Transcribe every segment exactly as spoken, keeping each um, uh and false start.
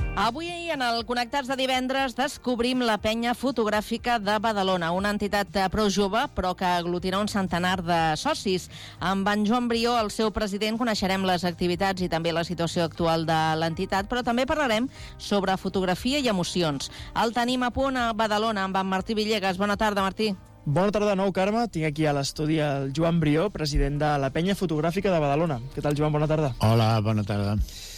Avui en el Connectats de divendres descobrim la penya fotogràfica de Badalona, una entitat prou jove però que aglutina un centenar de socis. Amb en Joan Brió, el seu president, coneixerem les activitats i també la situació actual de l'entitat, però també parlarem sobre fotografia i emocions. El tenim a punt a Badalona amb en Martí Villegas. Bona tarda, Martí. Bona tarda de nou, Carme. Tinc aquí a l'estudi el Joan Brió, president de la penya fotogràfica de Badalona. Què tal, Joan? Bona tarda. Hola, bona tarda.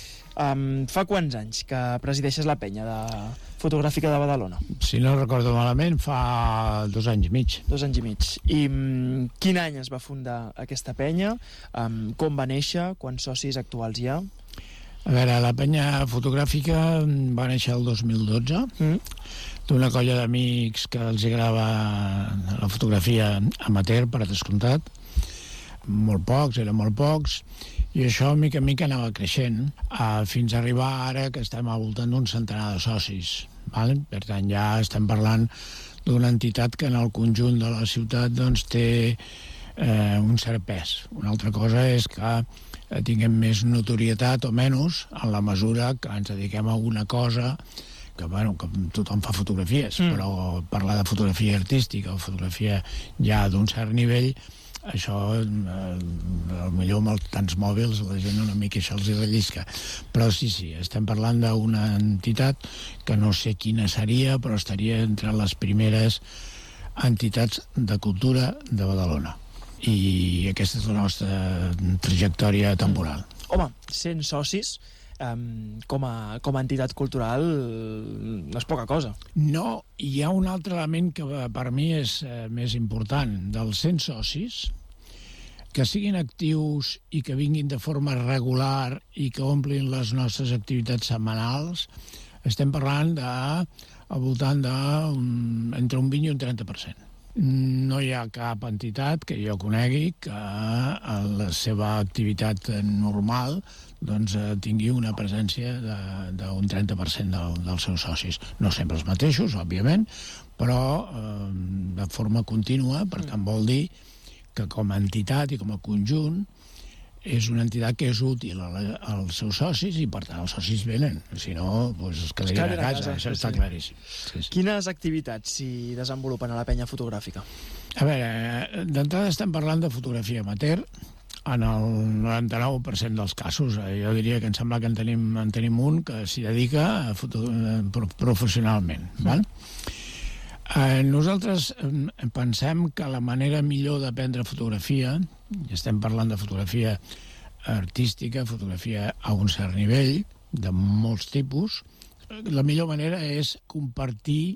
Um, fa quants anys que presideixes la penya de fotogràfica de Badalona? Si no recordo malament, fa dos anys i mig. Dos anys i mig. I um, quin any es va fundar aquesta penya? Um, com va néixer? Quants socis actuals hi ha? A veure, la penya fotogràfica va néixer el dos mil dotze, mm. d'una colla d'amics que els agrada la fotografia amateur, per descomptat. Molt pocs, eren molt pocs, i això mica en mica anava creixent, uh, fins a arribar ara que estem al voltant d'un centenar de socis. Vale? Per tant, ja estem parlant d'una entitat que en el conjunt de la ciutat doncs, té eh, un cert pes. Una altra cosa és que eh, tinguem més notorietat o menys en la mesura que ens dediquem a una cosa que, bueno, que tothom fa fotografies, mm. però parlar de fotografia artística o fotografia ja d'un cert nivell, això, eh, millor amb els tants mòbils la gent una mica això els hi rellisca, però sí, sí, estem parlant d'una entitat que no sé quina seria, però estaria entre les primeres entitats de cultura de Badalona, i aquesta és la nostra trajectòria temporal. Home, cent socis Um, com, a, com a entitat cultural no és poca cosa. No, hi ha un altre element que per mi és eh, més important. Dels cent socis, que siguin actius i que vinguin de forma regular i que omplin les nostres activitats setmanals, estem parlant de, al voltant de un, entre un vint i un trenta per cent. No hi ha cap entitat que jo conegui que en la seva activitat normal doncs, eh, tingui una presència d'un trenta per cent del, dels seus socis. No sempre els mateixos, òbviament, però eh, de forma contínua, per tant vol dir que com a entitat i com a conjunt és una entitat que és útil a la, als seus socis i per tant els socis venen, si no doncs es quedarien a casa, això està claríssim. Sí, sí. Quines activitats s'hi desenvolupen a la penya fotogràfica? A veure, d'entrada estem parlant de fotografia amateur en el noranta-nou per cent dels casos. Jo diria que em sembla que en tenim, en tenim un que s'hi dedica a foto, professionalment, val? Eh, nosaltres eh, pensem que la manera millor d'aprendre fotografia, i estem parlant de fotografia artística, fotografia a un cert nivell, de molts tipus, la millor manera és compartir